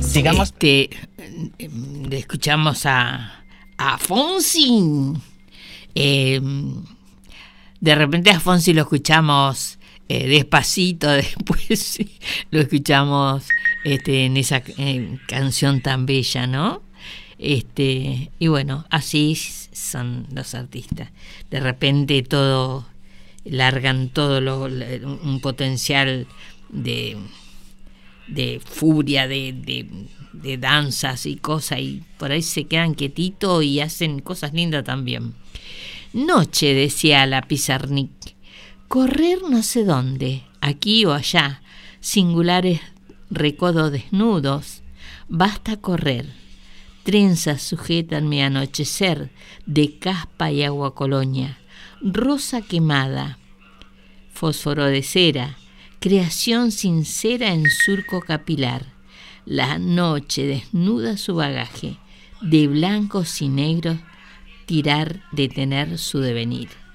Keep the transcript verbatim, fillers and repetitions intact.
Sigamos. Este, le escuchamos a, a Fonsi. Eh, de repente a Fonsi lo escuchamos eh, despacito, después lo escuchamos este, en esa eh, canción tan bella, ¿no? Este, y bueno, así son los artistas. De repente todo, largan todo lo, un potencial de, de furia, de, de, de danzas y cosas, y por ahí se quedan quietitos y hacen cosas lindas también. Noche, decía la Pizarnik, correr no sé dónde, aquí o allá, singulares recodos desnudos, basta correr. Trenzas sujetan mi anochecer de caspa y agua colonia, rosa quemada, fósforo de cera, creación sincera en surco capilar. La noche desnuda su bagaje, de blancos y negros, tirar, detener su devenir.